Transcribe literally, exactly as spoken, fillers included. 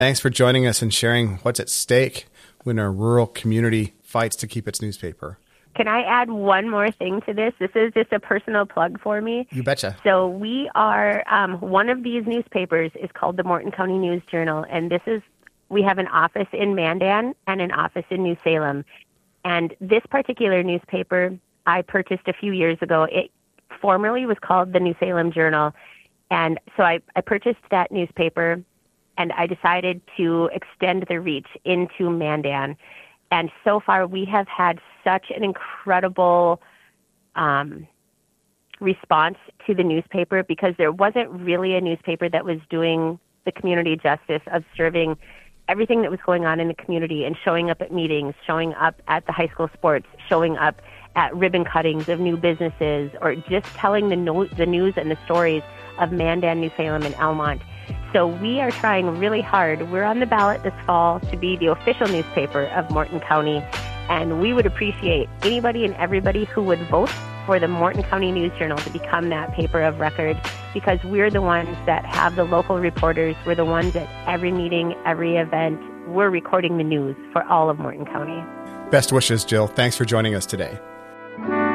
Thanks for joining us and sharing what's at stake when a rural community fights to keep its newspaper. Can I add one more thing to this? This is just a personal plug for me. You betcha. So we are, um, one of these newspapers is called the Morton County News Journal, and this is, we have an office in Mandan and an office in New Salem. And this particular newspaper I purchased a few years ago. It formerly was called the New Salem Journal. And so I, I purchased that newspaper, and I decided to extend the reach into Mandan. And so far, we have had such an incredible um, response to the newspaper, because there wasn't really a newspaper that was doing the community justice of serving everything that was going on in the community and showing up at meetings, showing up at the high school sports, showing up at ribbon cuttings of new businesses, or just telling the, no- the news and the stories of Mandan, New Salem, and Elmont. So we are trying really hard. We're on the ballot this fall to be the official newspaper of Morton County, and we would appreciate anybody and everybody who would vote for the Morton County News Journal to become that paper of record, because we're the ones that have the local reporters. We're the ones at every meeting, every event. We're recording the news for all of Morton County. Best wishes, Jill. Thanks for joining us today.